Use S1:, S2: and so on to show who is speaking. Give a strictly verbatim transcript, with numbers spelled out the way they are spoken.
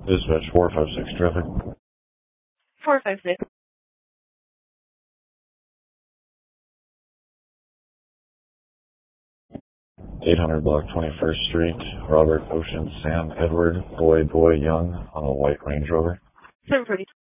S1: Dispatch four five six traffic.
S2: four five six.
S1: eight hundred block twenty-first Street, Robert, Ocean, Sam, Edward, Boy, Boy, Young on a white Range Rover.
S2: seven forty.